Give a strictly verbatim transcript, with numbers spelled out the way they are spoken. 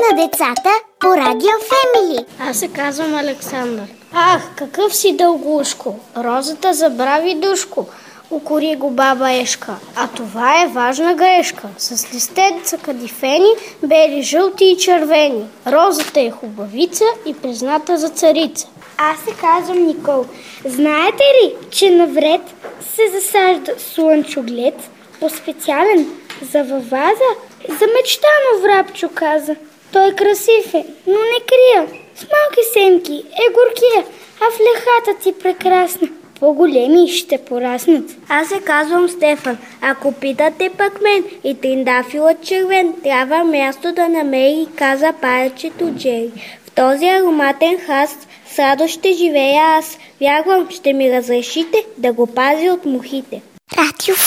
на децата по Радио Фемили. Аз се казвам Александър. Ах, какъв си дългушко, розата забрави душко, укори го баба Ешка. А това е важна грешка, с листенца кадифени, бели, жълти и червени. Розата е хубавица и призната за царица. Аз се казвам Никол. Знаете ли, че навред се засажда слънчоглед, по-специален за във ваза? За мечтано врабчо каза. Той красив е, но не крия. С малки семки е горкия, а в лехата ти прекрасна. По-големи ще пораснат. Аз се казвам Стефан. Ако питате пък мен и триндафилът червен, трябва място да намери, каза парчето Джери. В този ароматен храст с радост ще живея аз. Вярвам, ще ми разрешите да го пазя от мухите. Радио